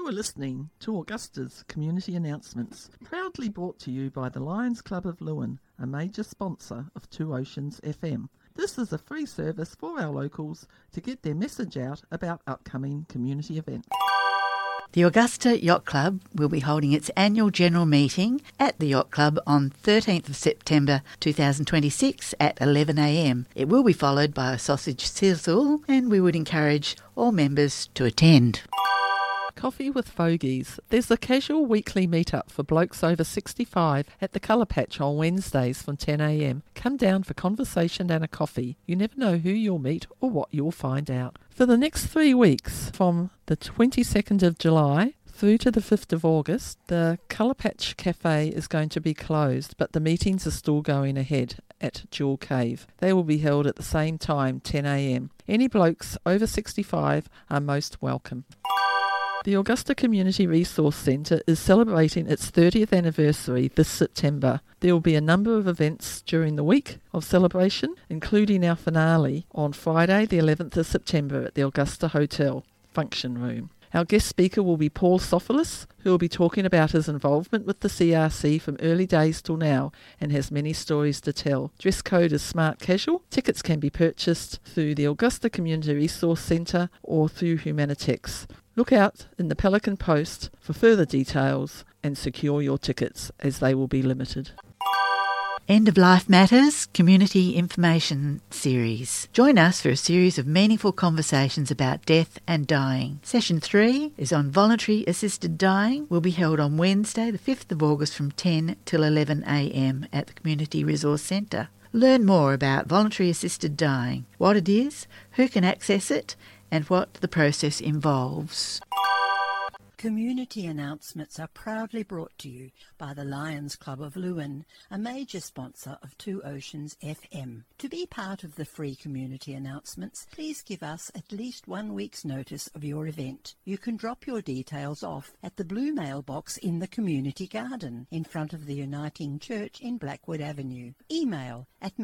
You are listening to Augusta's Community Announcements, proudly brought to you by the Lions Club of Lewin, a major sponsor of Two Oceans FM. This is a free service for our locals to get their message out about upcoming community events. The Augusta Yacht Club will be holding its annual general meeting at the Yacht Club on 13th of September 2026 at 11am. It will be followed by a sausage sizzle, and we would encourage all members to attend. Coffee with Fogies. There's a casual weekly meet-up for blokes over 65 at the Colour Patch on Wednesdays from 10am. Come down for conversation and a coffee. You never know who you'll meet or what you'll find out. For the next 3 weeks, from the 22nd of July through to the 5th of August, the Colour Patch Cafe is going to be closed, but the meetings are still going ahead at Jewel Cave. They will be held at the same time, 10am. Any blokes over 65 are most welcome. The Augusta Community Resource Centre is celebrating its 30th anniversary this September. There will be a number of events during the week of celebration, including our finale on Friday the 11th of September at the Augusta Hotel Function Room. Our guest speaker will be Paul Sophoulis, who will be talking about his involvement with the CRC from early days till now and has many stories to tell. Dress code is smart casual. Tickets can be purchased through the Augusta Community Resource Centre or through Humanitex. Look out in the Pelican Post for further details and secure your tickets, as they will be limited. End of Life Matters Community Information Series. Join us for a series of meaningful conversations about death and dying. Session 3 is on voluntary assisted dying. Will be held on Wednesday the 5th of August from 10 till 11am at the Community Resource Centre. Learn more about voluntary assisted dying, what it is, who can access it, and what the process involves. Community announcements are proudly brought to you by the Lions Club of Lewin, a major sponsor of Two Oceans FM. To be part of the free community announcements, please give us at least 1 week's notice of your event. You can drop your details off at the blue mailbox in the community garden in front of the Uniting Church in Blackwood Avenue. Email at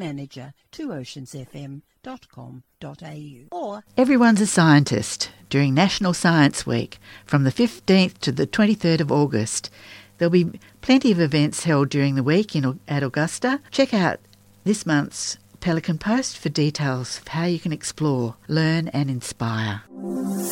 manager2oceansfm.com.au. Or Everyone's a Scientist during National Science Week from the 15th to the 23rd of August. There'll be plenty of events held during the week at Augusta. Check out this month's Pelican Post for details of how you can explore, learn and inspire.